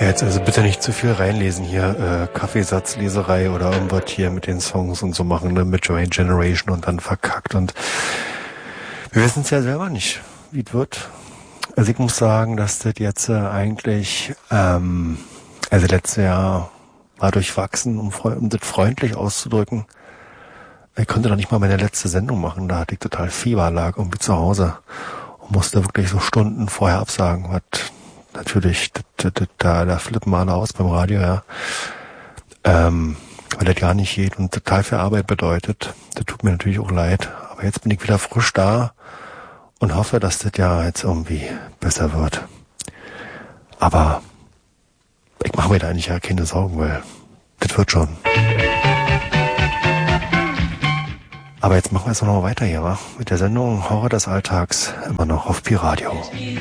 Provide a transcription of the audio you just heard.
Jetzt also bitte nicht zu viel reinlesen hier, Kaffeesatzleserei oder irgendwas hier mit den Songs und so machen, ne, mit Joy Generation und dann verkackt und wir wissen es ja selber nicht, wie es wird. Also ich muss sagen, dass das jetzt eigentlich, also letztes Jahr war durchwachsen, um das freundlich auszudrücken. Ich konnte noch nicht mal meine letzte Sendung machen, da hatte ich total Fieber, lag irgendwie zu Hause und musste wirklich so Stunden vorher absagen, was natürlich, da flippen alle aus beim Radio, ja. Weil das gar nicht geht und total viel Arbeit bedeutet. Das tut mir natürlich auch leid. Aber jetzt bin ich wieder frisch da und hoffe, dass das ja jetzt irgendwie besser wird. Aber ich mache mir da eigentlich ja keine Sorgen, weil das wird schon. Aber jetzt machen wir es noch weiter hier, wa? Mit der Sendung Horror des Alltags, immer noch auf Pi Radio.